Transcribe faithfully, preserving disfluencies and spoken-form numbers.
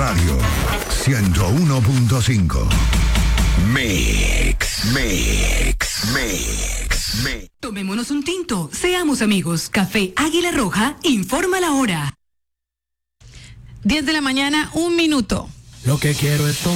Radio ciento uno punto cinco. Mix, mix, mix, mix. Tomémonos un tinto, seamos amigos. Café Águila Roja informa la hora. diez de la mañana, un minuto. Lo que quiero es